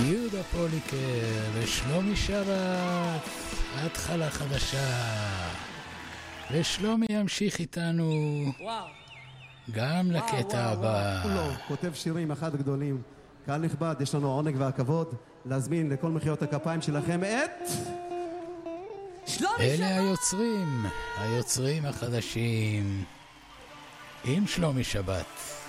יהודה פוליקר ושלומי שבת, התחלה חדשה. ושלומי ימשיך איתנו גם לקטע הבא. הוא כותב שירים אחד גדולים. קהל נכבד, יש לנו העונג והכבוד להזמין לכל מחיאות הכפיים שלכם את אלה היוצרים החדשים עם שלומי שבת.